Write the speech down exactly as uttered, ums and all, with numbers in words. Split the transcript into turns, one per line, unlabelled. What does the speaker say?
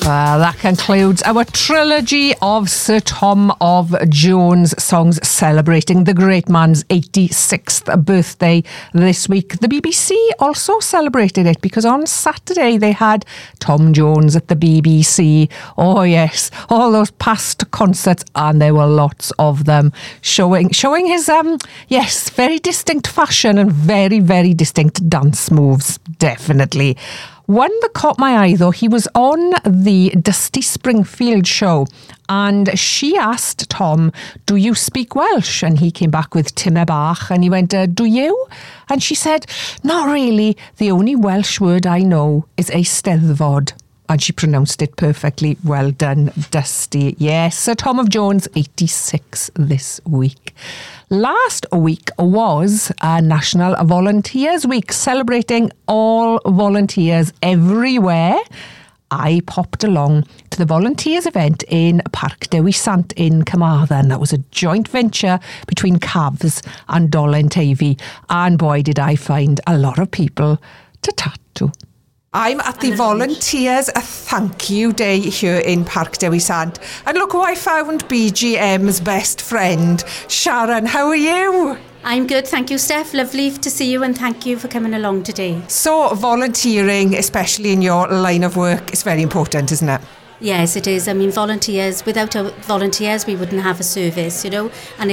Well, that concludes our trilogy of Sir Tom of Jones songs celebrating the great man's eighty-sixth birthday this week. The B B C also celebrated it because on Saturday they had Tom Jones at the B B C. Oh yes, all those past concerts, and there were lots of them, showing showing his um yes, very distinct fashion and very, very distinct dance moves, definitely. One that caught my eye, though, he was on the Dusty Springfield show and she asked Tom, do you speak Welsh? And he came back with Timmy Bach and he went, uh, do you? And she said, not really. The only Welsh word I know is Eisteddfod. And she pronounced it perfectly. Well done, Dusty. Yes, Sir Tom of Jones, eighty-six this week. Last week was uh, National Volunteers Week, celebrating all volunteers everywhere. I popped along to the volunteers event in Parc Dewi Sant in Carmarthen. That was a joint venture between C A V S and Dolen Tavy. And boy, did I find a lot of people to chat to. I'm at the Volunteers a Thank You Day here in Parc Dewi Sant. And look who I found, B G M's best friend, Sharon. How are you?
I'm good, thank you, Steph. Lovely to see you and thank you for coming along today.
So volunteering, especially in your line of work, is very important, isn't it?
Yes, it is. I mean, volunteers, without our volunteers, we wouldn't have a service, you know, and